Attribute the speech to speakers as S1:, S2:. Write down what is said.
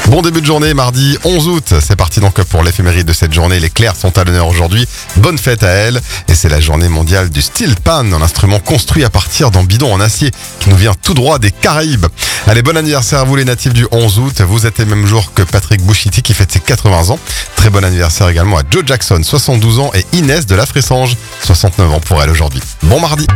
S1: Bon début de journée, mardi 11 août. C'est parti donc pour l'éphéméride de cette journée. Les Clairs sont à l'honneur aujourd'hui. Bonne fête à elles. Et c'est la journée mondiale du steel pan, un instrument construit à partir d'un bidon en acier qui nous vient tout droit des Caraïbes. Allez, bon anniversaire à vous les natifs du 11 août. Vous êtes les mêmes jours que Patrick Bouchiti qui fête ses 80 ans. Très bon anniversaire également à Joe Jackson, 72 ans, et Inès de la Fressange, 69 ans pour elle aujourd'hui. Bon mardi.